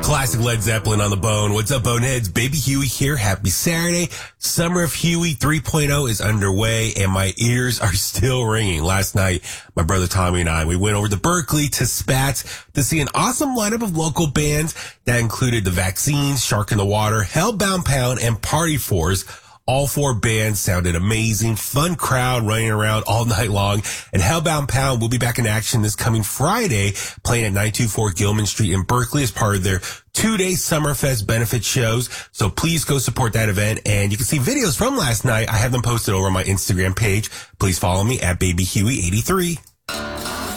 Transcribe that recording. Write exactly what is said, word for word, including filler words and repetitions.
Classic Led Zeppelin on the bone. What's up, Boneheads? Baby Huey here. Happy Saturday. Summer of Huey three point oh is underway, and my ears are still ringing. Last night, my brother Tommy and I, we went over to Berkeley to Spats to see an awesome lineup of local bands that included The Vaccines, Shark in the Water, Hellbound Pound, and Party Fours. All four bands sounded amazing. Fun crowd running around all night long. And Hellbound Pound will be back in action this coming Friday, playing at nine two four Gilman Street in Berkeley as part of their two-day Summerfest benefit shows. So please go support that event. And you can see videos from last night. I have them posted over on my Instagram page. Please follow me at Baby Huey eighty-three.